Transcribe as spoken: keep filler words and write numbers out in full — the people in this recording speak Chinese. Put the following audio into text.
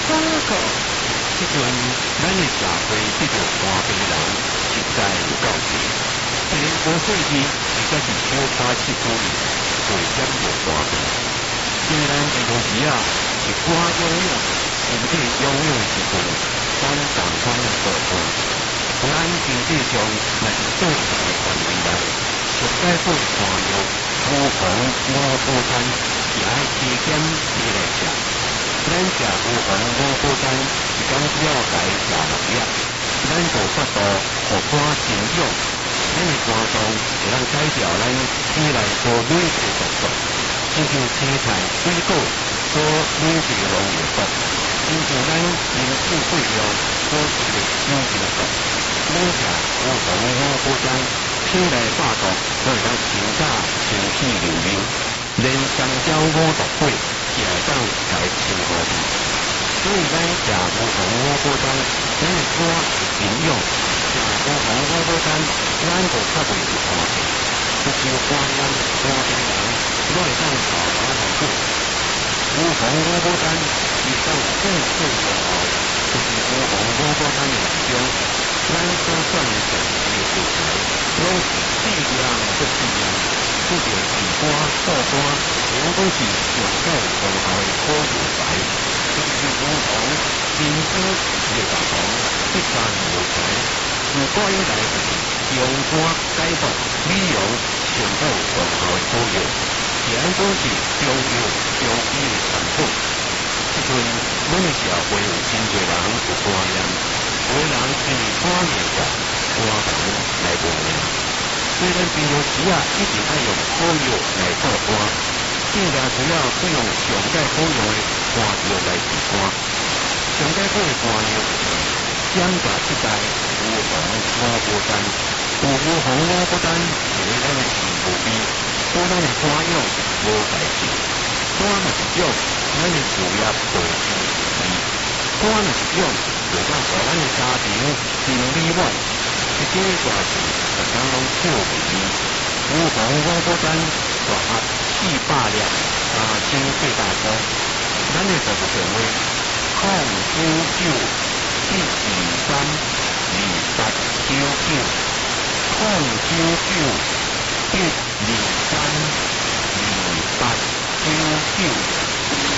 广告。 即阵咱的社会得到官兵人实在有够多，一年无细气，而且是小花七股里最险着官兵。虽然有当时啊是歌咏咏，而且咏咏一句反党反的报告，咱经济上若是正常的范围内，上解放官僚无妨无负担，也爱期间起来食。咱食有红五保单是讲只要来食农业，咱就法度互官信用，咱的官方会当改掉咱起来做累赘动作，亲像青菜、水果所累赘的农业国，亲像咱人口数量所需的经济国，咱食有红五保单起来霸国，就会当成早清气流流，连香蕉五毒果。也当来清和平，所以咱食无红五保单，咱的肝是平用；食无红五保单，咱就较袂有寒病。不像肝炎、肝病人，我会当跑马桶过。无红五保单是当正确用后，就是无红五保单的内容，咱所选的上市的素材，拢是质量不质量。不着是瓜、豆干，全都是上盖上好的好药材，就是无红、金珠、叶大红、一山药材。自古以来就是用肝解毒、美容、上好上好的好药，既然讲是中药、中医的产品，即阵咱的社会有真侪人有肝炎，有的人因为肝炎症，肝炎来无命。虽然平常时啊一定爱用好药来做肝，更加需要使用上界好用的肝药来治肝。上界好的肝药就是检查一代无红五保单，有无红五保单就会咱的皮肤边，对咱的肝用无代志。肝若是用，咱的事业就会顺利；肝若是用，就当互咱的家庭真美满。一个大事，大家拢笑袂离。有红五保单大盒四百粒，三千八百块。咱的服务电话：零九九一二三二八九九，零九九一二三二八九九。